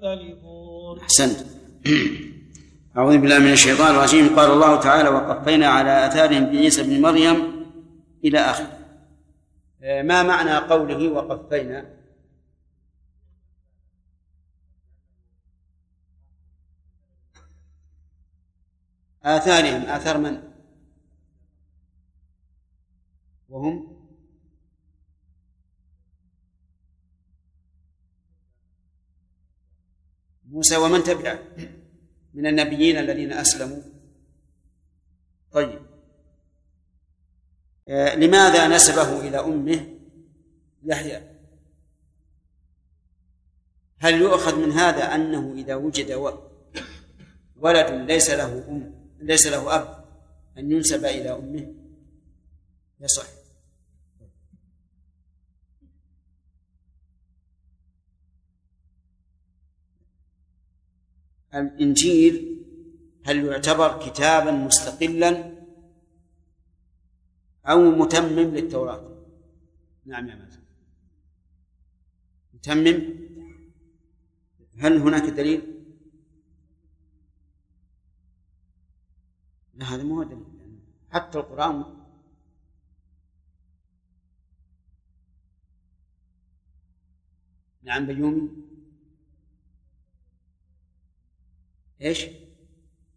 يختلفون. أحسنت. أعوذ بالله من الشيطان الرجيم. قال الله تعالى: وقفينا على آثارهم بعيسى بن مريم إلى آخره. ما معنى قوله وقفينا؟ آثارهم، آثار من؟ وهم موسى ومن تبعه من النبيين الذين أسلموا. طيب، لماذا نسبه إلى أمه يحيى؟ هل يؤخذ من هذا أنه إذا وجد ولد ليس له أب أن ينسب إلى أمه؟ يصح. الإنجيل هل يعتبر كتابا مستقلا أو متمم للتوراة؟ نعم يا مازن، متمم. هل هناك دليل؟ لا، هذا مو دليل. حتى القرآن نعم. بيومي ايش؟